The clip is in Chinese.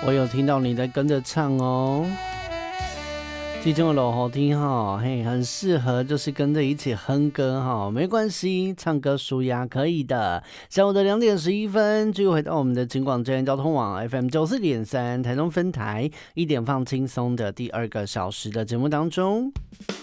我有听到你在跟着唱哦。其中的老好听哈，嘿，很适合就是跟着一起哼歌哈，没关系，唱歌舒压可以的。下午的2点11分，继续回到我们的警广真人交通网 FM 94.3台中分台，1点放轻松的第2个小时的节目当中。